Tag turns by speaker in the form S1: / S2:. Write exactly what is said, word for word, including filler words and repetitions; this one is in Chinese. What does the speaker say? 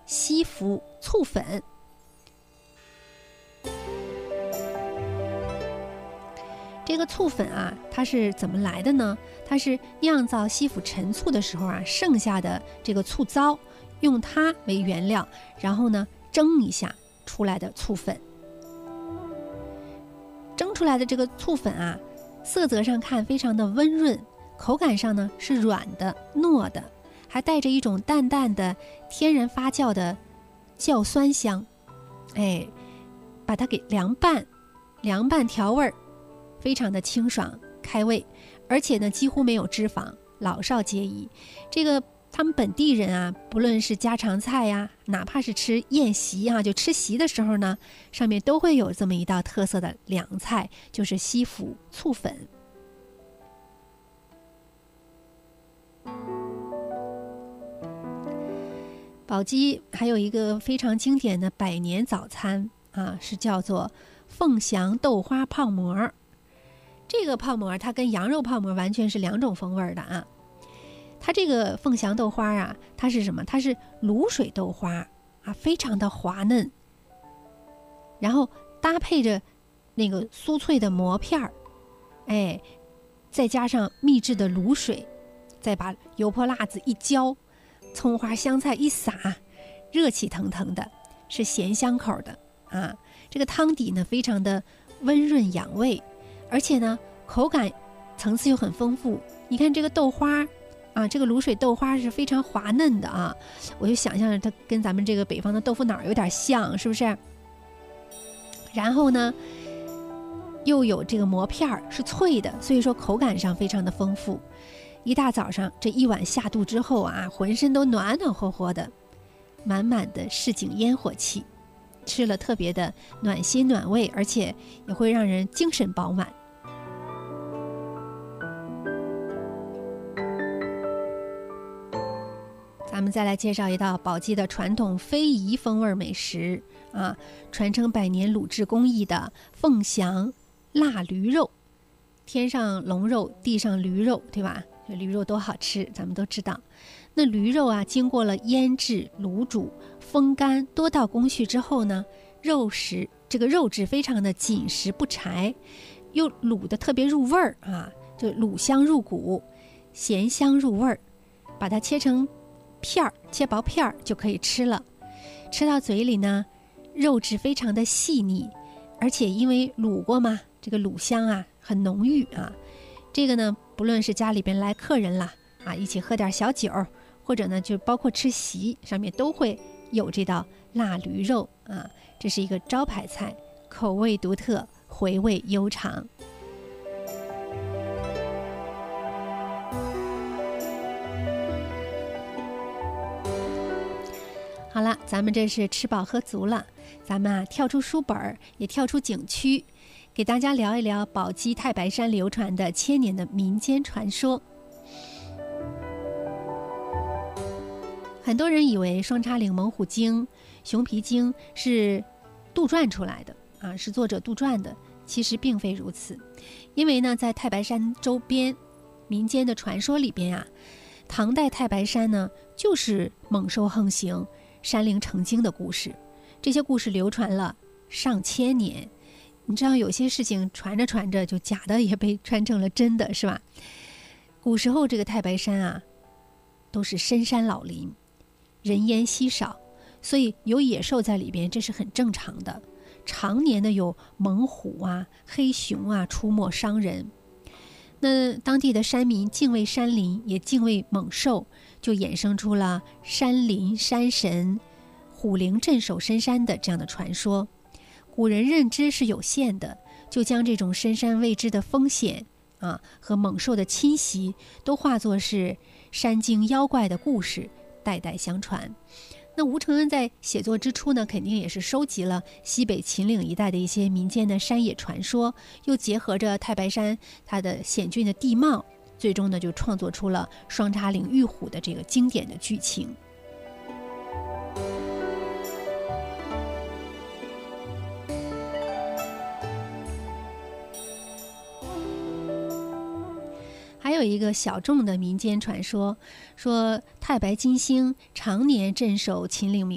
S1: 西服醋粉。这个醋粉啊，它是怎么来的呢？它是酿造西府陈醋的时候啊，剩下的这个醋糟，用它为原料，然后呢蒸一下出来的醋粉。蒸出来的这个醋粉啊，色泽上看非常的温润，口感上呢是软的糯的，还带着一种淡淡的天然发酵的酵酸香。哎，把它给凉拌，凉拌调味儿，非常的清爽开胃，而且呢几乎没有脂肪，老少皆宜。这个他们本地人啊，不论是家常菜呀、啊，哪怕是吃宴席啊，就吃席的时候呢，上面都会有这么一道特色的凉菜，就是西府醋粉。宝鸡还有一个非常经典的百年早餐啊，是叫做凤翔豆花泡馍。这个泡馍它跟羊肉泡馍完全是两种风味的啊。它这个凤翔豆花啊，它是什么？它是卤水豆花啊，非常的滑嫩，然后搭配着那个酥脆的馍片儿，哎，再加上秘制的卤水，再把油泼辣子一浇，葱花香菜一撒，热气腾腾的，是咸香口的啊。这个汤底呢非常的温润养胃，而且呢口感层次又很丰富。你看这个豆花啊，这个卤水豆花是非常滑嫩的啊，我就想象着它跟咱们这个北方的豆腐脑有点像，是不是？然后呢又有这个馍片儿是脆的，所以说口感上非常的丰富。一大早上这一碗下肚之后啊，浑身都暖暖和和的，满满的市井烟火气，吃了特别的暖心暖胃，而且也会让人精神饱满。咱们再来介绍一道宝鸡的传统非遗风味美食啊，传承百年卤制工艺的凤翔腊驴肉。天上龙肉，地上驴肉，对吧？这驴肉多好吃，咱们都知道。那驴肉啊，经过了腌制、卤煮、风干多道工序之后呢，肉食这个肉质非常的紧实不柴，又卤的特别入味儿啊，就卤香入骨，咸香入味儿。把它切成片儿，切薄片儿就可以吃了。吃到嘴里呢，肉质非常的细腻，而且因为卤过嘛，这个卤香啊很浓郁啊。这个呢，不论是家里边来客人啦啊，一起喝点小酒，或者呢就包括吃席，上面都会有这道腊驴肉啊，这是一个招牌菜，口味独特，回味悠长。好了，咱们这是吃饱喝足了，咱们啊跳出书本，也跳出景区，给大家聊一聊宝鸡太白山流传的千年的民间传说。很多人以为双叉岭猛虎精、熊皮精是杜撰出来的啊，是作者杜撰的，其实并非如此。因为呢，在太白山周边民间的传说里边啊，唐代太白山呢就是猛兽横行、山灵成精的故事，这些故事流传了上千年。你知道有些事情传着传着就假的也被传成了真的，是吧？古时候这个太白山啊都是深山老林，人烟稀少，所以有野兽在里边，这是很正常的。常年的有猛虎啊、黑熊啊出没伤人。那当地的山民敬畏山林，也敬畏猛兽，就衍生出了山林山神、虎灵镇守深山的这样的传说。古人认知是有限的，就将这种深山未知的风险啊和猛兽的侵袭都化作是山精妖怪的故事，代代相传。那吴承恩在写作之初呢，肯定也是收集了西北秦岭一带的一些民间的山野传说，又结合着太白山它的险峻的地貌，最终呢就创作出了双叉岭遇虎的这个经典的剧情。还有一个小众的民间传说，说太白金星常年镇守秦岭